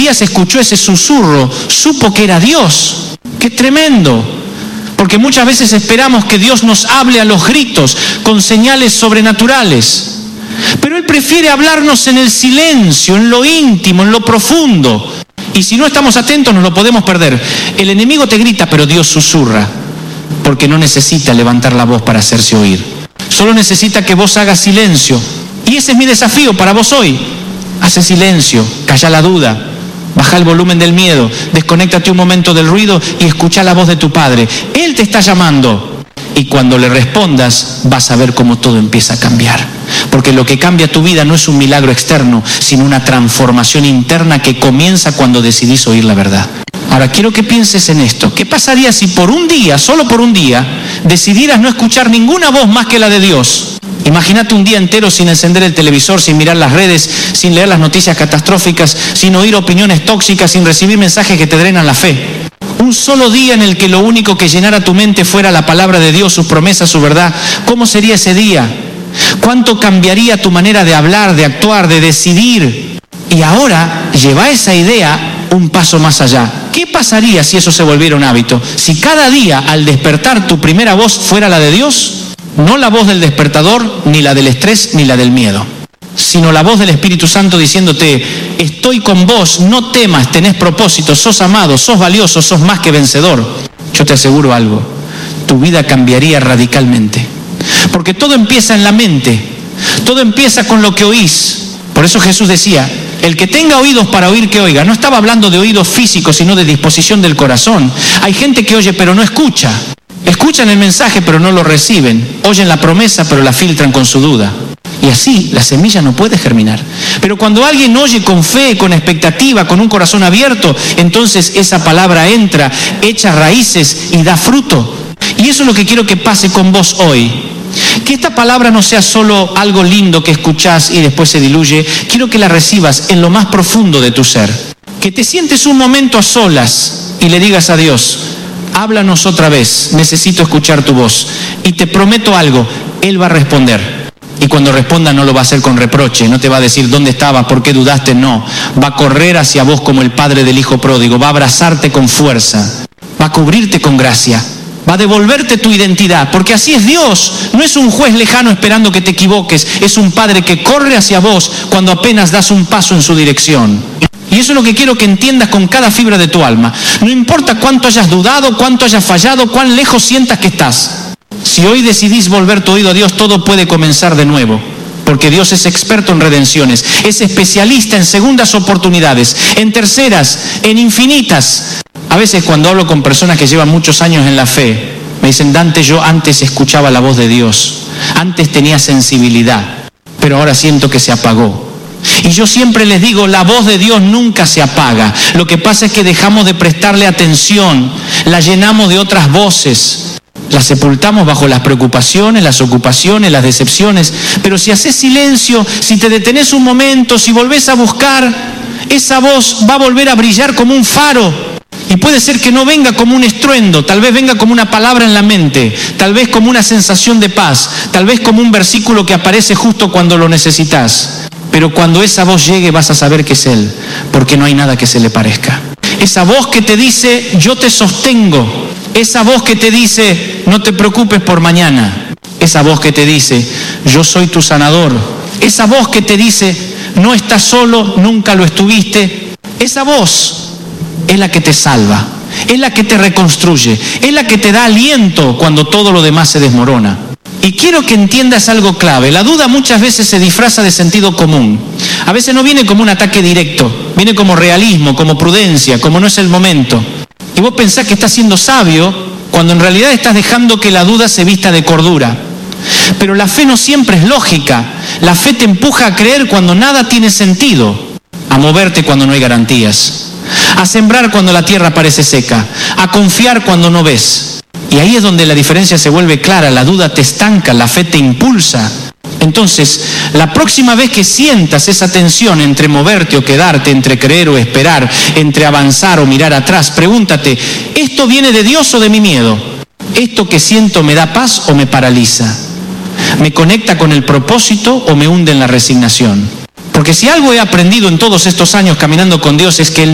Elías escuchó ese susurro, supo que era Dios. ¡Qué tremendo! Porque muchas veces esperamos que Dios nos hable a los gritos, con señales sobrenaturales. Pero Él prefiere hablarnos en el silencio, en lo íntimo, en lo profundo. Y si no estamos atentos nos lo podemos perder. El enemigo te grita, pero Dios susurra, porque no necesita levantar la voz para hacerse oír. Solo necesita que vos hagas silencio. Y ese es mi desafío para vos hoy. Hace silencio, calla la duda, baja el volumen del miedo, desconéctate un momento del ruido y escucha la voz de tu Padre. Él te está llamando. Y cuando le respondas, vas a ver cómo todo empieza a cambiar. Porque lo que cambia tu vida no es un milagro externo, sino una transformación interna que comienza cuando decidís oír la verdad. Ahora, quiero que pienses en esto. ¿Qué pasaría si por un día, solo por un día, decidieras no escuchar ninguna voz más que la de Dios? Imagínate un día entero sin encender el televisor, sin mirar las redes, sin leer las noticias catastróficas, sin oír opiniones tóxicas, sin recibir mensajes que te drenan la fe. Un solo día en el que lo único que llenara tu mente fuera la palabra de Dios, sus promesas, su verdad. ¿Cómo sería ese día? ¿Cuánto cambiaría tu manera de hablar, de actuar, de decidir? Y ahora, lleva esa idea un paso más allá. ¿Qué pasaría si eso se volviera un hábito? Si cada día al despertar tu primera voz fuera la de Dios, no la voz del despertador, ni la del estrés, ni la del miedo, sino la voz del Espíritu Santo diciéndote: estoy con vos, no temas, tenés propósito, sos amado, sos valioso, sos más que vencedor. Yo te aseguro algo, tu vida cambiaría radicalmente. Porque todo empieza en la mente, todo empieza con lo que oís. Por eso Jesús decía: el que tenga oídos para oír, que oiga. No estaba hablando de oídos físicos, sino de disposición del corazón. Hay gente que oye pero no escucha. Escuchan el mensaje pero no lo reciben. Oyen la promesa pero la filtran con su duda. Y así la semilla no puede germinar. Pero cuando alguien oye con fe, con expectativa, con un corazón abierto, entonces esa palabra entra, echa raíces y da fruto. Y eso es lo que quiero que pase con vos hoy. Que esta palabra no sea solo algo lindo que escuchás y después se diluye. Quiero que la recibas en lo más profundo de tu ser. Que te sientes un momento a solas y le digas a Dios: háblanos otra vez, necesito escuchar tu voz. Y te prometo algo, Él va a responder. Y cuando responda no lo va a hacer con reproche, no te va a decir ¿dónde estabas? ¿Por qué dudaste? No, va a correr hacia vos como el padre del hijo pródigo, va a abrazarte con fuerza, va a cubrirte con gracia, va a devolverte tu identidad, porque así es Dios. No es un juez lejano esperando que te equivoques, es un padre que corre hacia vos cuando apenas das un paso en su dirección. Y eso es lo que quiero que entiendas con cada fibra de tu alma. No importa cuánto hayas dudado, cuánto hayas fallado, cuán lejos sientas que estás. Si hoy decidís volver tu oído a Dios, todo puede comenzar de nuevo. Porque Dios es experto en redenciones, es especialista en segundas oportunidades, en terceras, en infinitas. A veces cuando hablo con personas que llevan muchos años en la fe, me dicen: Dante, yo antes escuchaba la voz de Dios, antes tenía sensibilidad, pero ahora siento que se apagó. Y yo siempre les digo, la voz de Dios nunca se apaga. Lo que pasa es que dejamos de prestarle atención, la llenamos de otras voces, la sepultamos bajo las preocupaciones, las ocupaciones, las decepciones. Pero si haces silencio, si te detenés un momento, si volvés a buscar, esa voz va a volver a brillar como un faro. Y puede ser que no venga como un estruendo, tal vez venga como una palabra en la mente, tal vez como una sensación de paz, tal vez como un versículo que aparece justo cuando lo necesitas. Pero cuando esa voz llegue vas a saber que es Él, porque no hay nada que se le parezca. Esa voz que te dice: yo te sostengo. Esa voz que te dice: no te preocupes por mañana. Esa voz que te dice: yo soy tu sanador. Esa voz que te dice: no estás solo, nunca lo estuviste. Esa voz es la que te salva, es la que te reconstruye, es la que te da aliento cuando todo lo demás se desmorona. Y quiero que entiendas algo clave. La duda muchas veces se disfraza de sentido común. A veces no viene como un ataque directo, viene como realismo, como prudencia, como no es el momento. Y vos pensás que estás siendo sabio cuando en realidad estás dejando que la duda se vista de cordura. Pero la fe no siempre es lógica. La fe te empuja a creer cuando nada tiene sentido, a moverte cuando no hay garantías, a sembrar cuando la tierra parece seca, a confiar cuando no ves. Y ahí es donde la diferencia se vuelve clara. La duda te estanca, la fe te impulsa. Entonces, la próxima vez que sientas esa tensión entre moverte o quedarte, entre creer o esperar, entre avanzar o mirar atrás, pregúntate: ¿esto viene de Dios o de mi miedo? ¿Esto que siento me da paz o me paraliza? ¿Me conecta con el propósito o me hunde en la resignación? Porque si algo he aprendido en todos estos años caminando con Dios es que Él